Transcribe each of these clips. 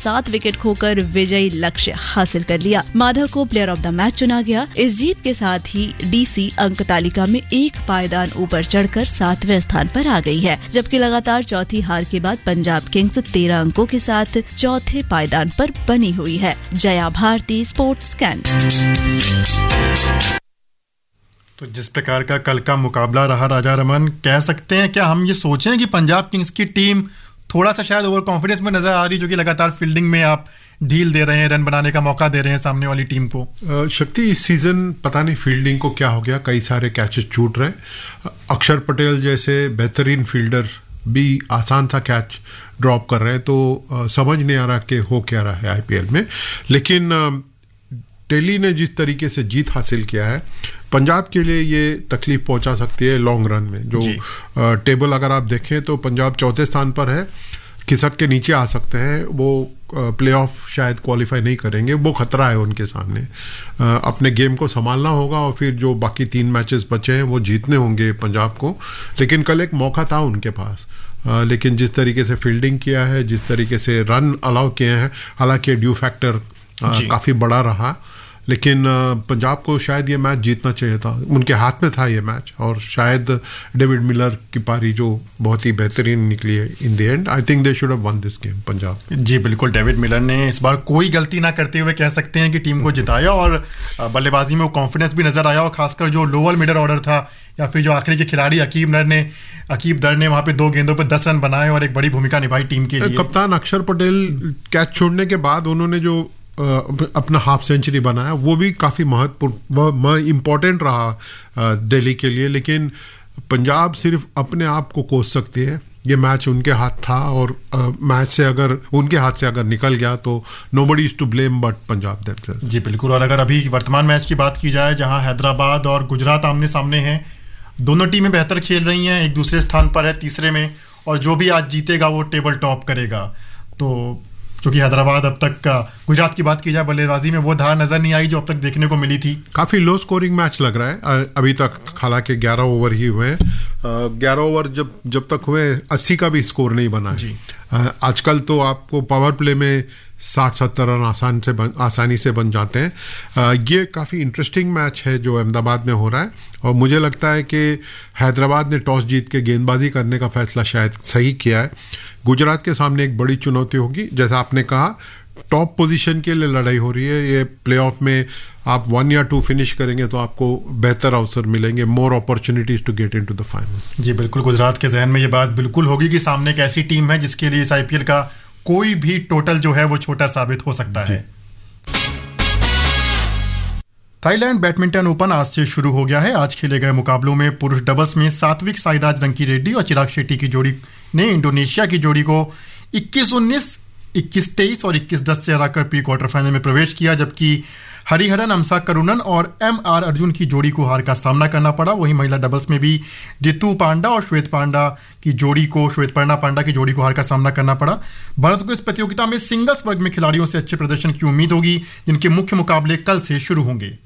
7 wicket खोकर विजयी लक्ष्य हासिल कर लिया। माधव को प्लेयर ऑफ द मैच चुना गया। इस जीत के साथ ही डीसी अंक तालिका में एक पायदान ऊपर चढ़कर 7वें स्थान पर आ गई है, जबकि लगातार चौथी हार के बाद पंजाब किंग्स 13 अंकों के साथ चौथे पायदान पर बनी हुई है। Jaya Bharti, sports scan. तो जिस प्रकार का कल का मुकाबला रहा राजा रमन, कह सकते हैं क्या हम ये सोचें कि पंजाब किंग्स की टीम थोड़ा सा शायद ओवर कॉन्फिडेंस में नजर आ रही, जो कि लगातार फील्डिंग में आप ढील दे रहे हैं, रन बनाने का मौका दे रहे हैं सामने वाली टीम को? शक्ति, इस सीजन पता नहीं फील्डिंग को क्या हो गया, कई सारे कैचेस छूट रहे। अक्षर पटेल जैसे बेहतरीन फील्डर भी आसान सा कैच ड्रॉप कर रहे हैं, तो समझ नहीं आ रहा कि हो क्या रहा है आईपीएल में। लेकिन दिल्ली ने जिस तरीके से जीत हासिल किया है, पंजाब के लिए ये तकलीफ पहुंचा सकती है लॉन्ग रन में। जो टेबल अगर आप देखें तो पंजाब चौथे स्थान पर है, खिसक के नीचे आ सकते हैं। वो प्लेऑफ शायद क्वालिफाई नहीं करेंगे, वो खतरा है उनके सामने। अपने गेम को संभालना होगा और फिर जो बाकी 3 मैचेस बचे हैं वो जीतने होंगे पंजाब को। लेकिन कल एक मौका था उनके पास, लेकिन जिस तरीके से फील्डिंग किया है, जिस तरीके से रन अलाउ किए हैं, हालांकि ड्यू फैक्टर काफ़ी बड़ा रहा, लेकिन पंजाब को शायद ये मैच जीतना चाहिए था। उनके हाथ में था ये मैच, और शायद डेविड मिलर की पारी जो बहुत ही बेहतरीन निकली है in the end. I think they should have one this game Punjab. जी बिल्कुल, डेविड मिलर ने इस बार कोई गलती ना करते हुए कह सकते हैं कि टीम को जिताया, और बल्लेबाजी में वो कॉन्फिडेंस भी नजर आया। और खासकर जो लोअर मिडल ऑर्डर था या फिर जो आखिरी के खिलाड़ी अकीब दर ने वहां पे 2 गेंदों पर 10 रन बनाए और एक बड़ी भूमिका निभाई टीम के लिए। कप्तान अक्षर पटेल कैच छोड़ने के बाद उन्होंने जो अपना हाफ सेंचुरी बनाया, वो भी काफ़ी महत्वपूर्ण इम्पोर्टेंट रहा दिल्ली के लिए। लेकिन पंजाब सिर्फ अपने आप को कोस सकती है। ये मैच उनके हाथ था, और मैच से अगर उनके हाथ से अगर निकल गया तो nobody is to blame but Punjab themselves. जी बिल्कुल। और अगर अभी वर्तमान मैच की बात की जाए, जहां हैदराबाद और गुजरात आमने सामने हैं, दोनों टीमें बेहतर खेल रही हैं, एक दूसरे स्थान पर है, तीसरे में, और जो भी आज जीतेगा वो टेबल टॉप करेगा। तो क्योंकि हैदराबाद अब तक का, गुजरात की बात की जाए, बल्लेबाजी में वो धार नजर नहीं आई जो अब तक देखने को मिली थी। काफ़ी लो स्कोरिंग मैच लग रहा है अभी तक, हालांकि 11 ओवर ही हुए हैं। 11 ओवर जब तक हुए 80 का भी स्कोर नहीं बना है। आजकल तो आपको पावर प्ले में 60-70 रन आसानी से बन जाते हैं। ये काफ़ी इंटरेस्टिंग मैच है जो अहमदाबाद में हो रहा है, और मुझे लगता है कि हैदराबाद ने टॉस जीत के गेंदबाजी करने का फैसला शायद सही किया है। गुजरात के सामने एक बड़ी चुनौती होगी, जैसा आपने कहा, टॉप पोजीशन के लिए लड़ाई हो रही है। ये प्लेऑफ में आप 1 या 2 फिनिश करेंगे तो आपको बेहतर अवसर मिलेंगे, more opportunities to get into the final. जी बिल्कुल, गुजरात के जहन में ये बात बिल्कुल होगी कि सामने एक ऐसी टीम है जिसके लिए इस आईपीएल का कोई भी टोटल जो है वो छोटा साबित हो सकता है। थाईलैंड बैडमिंटन ओपन आज से शुरू हो गया है। आज खेले गए मुकाबलों में पुरुष डबल्स में सात्विक साईराज रंकी रेड्डी और चिराग शेट्टी की जोड़ी ने इंडोनेशिया की जोड़ी को 21-19, 21-23 और 21-10 से हराकर प्री क्वार्टर फाइनल में प्रवेश किया, जबकि हरिहरन अमसा करुणन और एम.आर. अर्जुन की जोड़ी को हार का सामना करना पड़ा। वहीं महिला डबल्स में भी रितु पांडा और श्वेत पांडा की जोड़ी को हार का सामना करना पड़ा। भारत को इस प्रतियोगिता में सिंगल्स वर्ग में खिलाड़ियों से अच्छे प्रदर्शन की उम्मीद होगी, जिनके मुख्य मुकाबले कल से शुरू होंगे।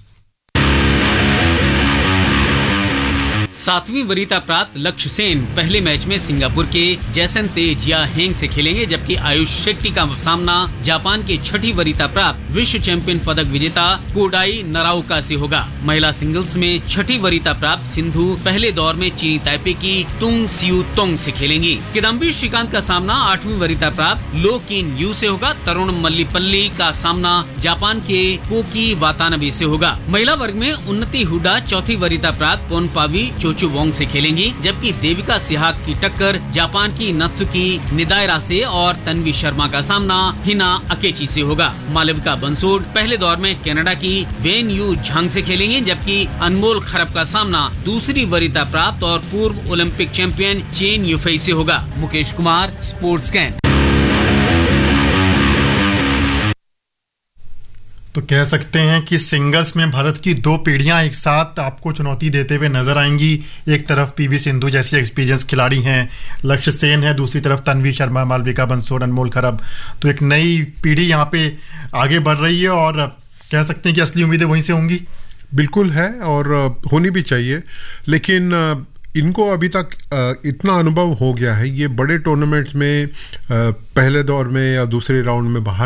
7वीं वरीयता प्राप्त लक्ष्य सेन पहले मैच में सिंगापुर के जैसन तेजिया हेंग से खेलेंगे, जबकि आयुष शेट्टी का सामना जापान के 6ठी वरीयता प्राप्त विश्व चैंपियन पदक विजेता कोडाई नराओका से होगा। महिला सिंगल्स में 6ठी वरीयता प्राप्त सिंधु पहले दौर में चीनी ताइपे की तुंग सियू तोंग से खेलेंगी। किदाम्बी श्रीकांत का सामना 8वीं वरीयता प्राप्त लो किन यू से होगा। तरुण मल्लीपल्ली का सामना जापान के कोकी वातानबे से होगा। महिला वर्ग में उन्नति हुडा 4थी वरीयता प्राप्त पोनपावी चोचू वोंग से खेलेंगी, जबकि देविका सिहाग की टक्कर जापान की नत्सुकी निदायरा से और तन्वी शर्मा का सामना हिना अकेची से होगा। मालविका बंसोड पहले दौर में कनाडा की वेन यू झांग से खेलेंगे, जबकि अनमोल खरब का सामना दूसरी वरीयता प्राप्त और पूर्व ओलंपिक चैंपियन चेन यूफई से होगा। Mukesh Kumar, sports scan. तो कह सकते हैं कि सिंगल्स में भारत की 2 पीढ़ियां एक साथ आपको चुनौती देते हुए नजर आएंगी। एक तरफ पीवी सिंधु जैसी एक्सपीरियंस खिलाड़ी हैं, लक्ष्य सेन है, दूसरी तरफ तन्वी शर्मा, मालविका बंसोड, अनमोल खरब। तो एक नई पीढ़ी यहाँ पे आगे बढ़ रही है, और कह सकते हैं कि असली उम्मीदें वहीं से होंगी। बिल्कुल है, और होनी भी चाहिए। लेकिन इनको अभी तक इतना अनुभव हो गया है, ये बड़े टूर्नामेंट्स में पहले दौर में या दूसरे राउंड में बाहर